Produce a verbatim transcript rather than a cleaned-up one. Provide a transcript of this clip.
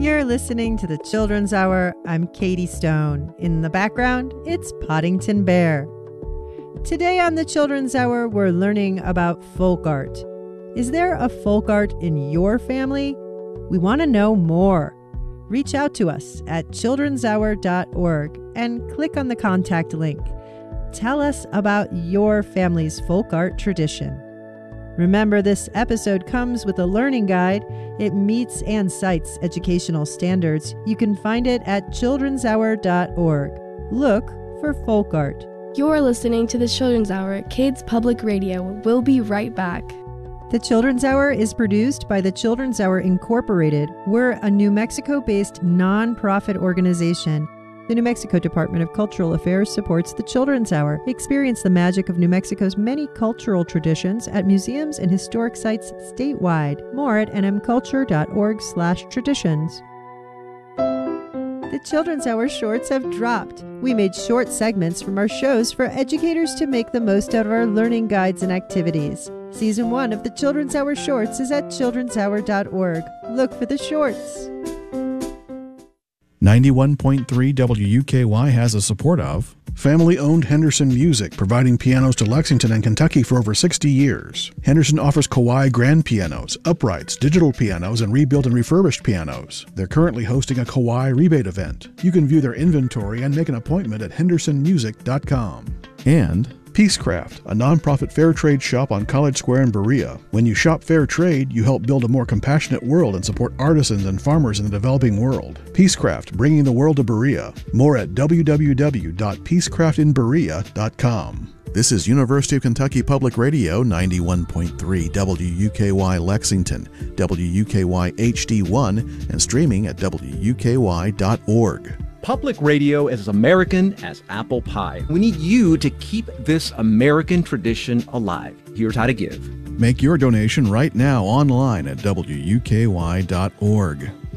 You're listening to the Children's Hour. I'm Katie Stone. In the background, it's Poddington Bear. Today on the Children's Hour, we're learning about folk art. Is there a folk art in your family? We want to know more. Reach out to us at children's hour dot org and click on the contact link. Tell us about your family's folk art tradition. Remember, this episode comes with a learning guide. It meets and cites educational standards. You can find it at children's hour dot org. Look for folk art. You're listening to the Children's Hour at Kids Public Radio. We'll be right back. The Children's Hour is produced by the Children's Hour Incorporated. We're a New Mexico-based nonprofit organization. The New Mexico Department of Cultural Affairs supports the Children's Hour. Experience the magic of New Mexico's many cultural traditions at museums and historic sites statewide. More at n m culture dot org slash traditions. The Children's Hour shorts have dropped. We made short segments from our shows for educators to make the most out of our learning guides and activities. Season one of the Children's Hour shorts is at children's hour dot org. Look for the shorts. ninety-one point three W U K Y has the support of family-owned Henderson Music, providing pianos to Lexington and Kentucky for over sixty years. Henderson offers Kawai grand pianos, uprights, digital pianos, and rebuilt and refurbished pianos. They're currently hosting a Kawai rebate event. You can view their inventory and make an appointment at henderson music dot com. And Peacecraft, a nonprofit fair trade shop on College Square in Berea. When you shop fair trade, you help build a more compassionate world and support artisans and farmers in the developing world. Peacecraft, bringing the world to Berea. More at w w w dot peacecraft in berea dot com. This is University of Kentucky Public Radio, ninety-one point three W U K Y Lexington, W U K Y H D one, and streaming at w u k y dot org. Public radio is as American as apple pie. We need you to keep this American tradition alive. Here's how to give. Make your donation right now online at w u k y dot org.